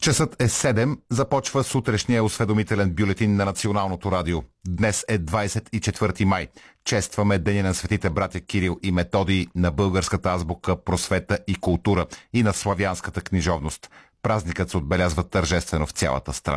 Часът е 7, започва сутрешния осведомителен бюлетин на Националното радио. Днес е 24 май. Честваме Деня на светите братя Кирил и Методий, на българската азбука, просвета и култура и на славянската книжовност. Празникът се отбелязва тържествено в цялата страна.